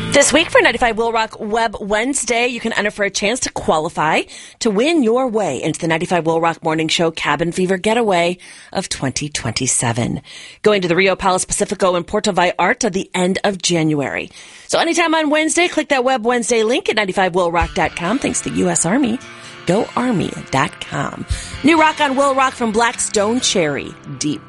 This week for 95 Will Rock Web Wednesday, you can enter for a chance to qualify to win your way into the 95 Will Rock Morning Show Cabin Fever Getaway of 2027. Going to the Rio Palace Pacifico in Puerto Vallarta at the end of January. So anytime on Wednesday, click that Web Wednesday link at 95willrock.com. Thanks to the U.S. Army. GoArmy.com. New rock on Will Rock from Black Stone Cherry, Deep.